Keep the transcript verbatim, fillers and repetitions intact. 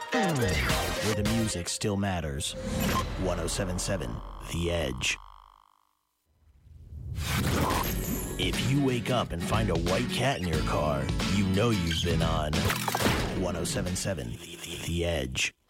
Where the music still matters. one oh seven point seven The Edge. If you wake up and find a white cat in your car, you know you've been on one oh seven point seven The Edge.